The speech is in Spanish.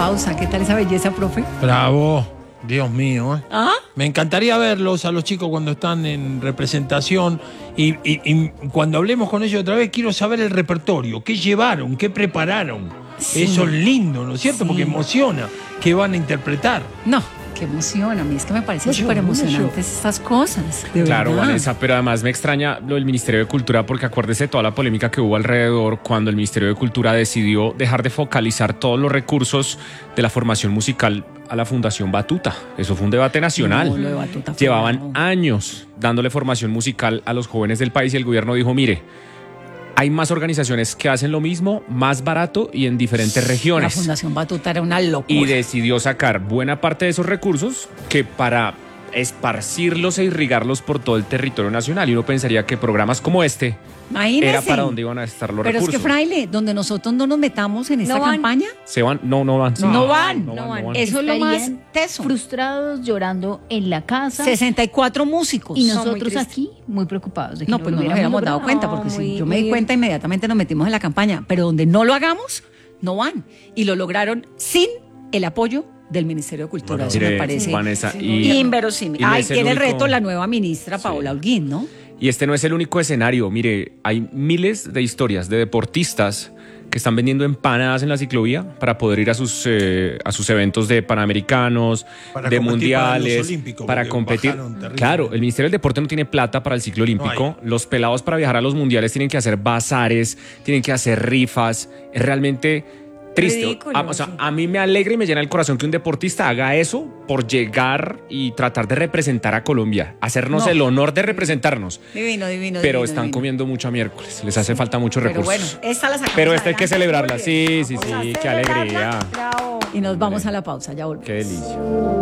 pausa. ¿Qué tal esa belleza, profe? Bravo, Dios mío. ¿Ah? Me encantaría verlos a los chicos cuando están en representación y cuando hablemos con ellos otra vez quiero saber el repertorio, qué llevaron, qué prepararon. Sí. Eso es lindo, ¿no es cierto? Sí. Porque emociona, qué van a interpretar. No, qué emoción. A mí es que me parecen Mucho, súper emocionantes estas cosas. De Claro, verdad. Vanessa, pero además me extraña lo del Ministerio de Cultura porque acuérdese de toda la polémica que hubo alrededor cuando el Ministerio de Cultura decidió dejar de focalizar todos los recursos de la formación musical a la Fundación Batuta. Eso fue un debate nacional. No, lo de Batuta fue Llevaban bravo. años dándole formación musical a los jóvenes del país y el gobierno dijo, mire, hay más organizaciones que hacen lo mismo, más barato y en diferentes La regiones. Fundación Batuta era una locura. Y decidió sacar buena parte de esos recursos que para esparcirlos e irrigarlos por todo el territorio nacional. Y uno pensaría que programas como este Imagínese. era para donde iban a estar los Pero recursos. es que, Fraile, donde nosotros no nos metamos en esta No van. campaña, ¿Se van? No van. no van. No van. Eso es lo más Estarían teso. frustrados, llorando en la casa. 64 músicos. Y Son muy nosotros tristes. aquí muy preocupados de que No, pues no nos lo habíamos hubiéramos dado cuenta, logrado. porque si Muy- yo me di muy- cuenta, inmediatamente nos metimos en la campaña. Pero donde no lo hagamos, no van. Y lo lograron sin el apoyo del Ministerio de Cultura. Bueno, Eso Mire, me parece Vanessa, inverosímil. y no Ahí es el tiene el único- reto la nueva ministra Paola Holguín, ¿no? Y este no es el único escenario. Mire, hay miles de historias de deportistas que están vendiendo empanadas en la ciclovía para poder ir a sus eventos de panamericanos, Para de competir para los mundiales, olímpicos, para porque competir. bajaron terrible. Claro, el Ministerio del Deporte no tiene plata para el ciclo olímpico. No Los pelados para viajar a los mundiales tienen que hacer bazares, tienen que hacer rifas. Es realmente triste. Ridículo, O sea, sí. a mí me alegra y me llena el corazón que un deportista haga eso por llegar y tratar de representar a Colombia, hacernos No. el honor de representarnos. Divino, divino. Pero divino, están divino. comiendo mucho a miércoles. Les hace falta mucho Pero recursos. bueno, esta la sacamos Pero esta hay que adelante. celebrarla. Muy bien. Sí, Vamos a qué alegría. Y nos vamos a la pausa, ya volvemos. Qué delicia.